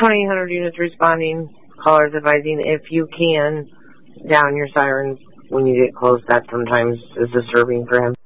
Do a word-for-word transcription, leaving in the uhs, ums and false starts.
twenty-eight hundred units responding. Callers advising if you can down your sirens when you get close. That sometimes is disturbing for him.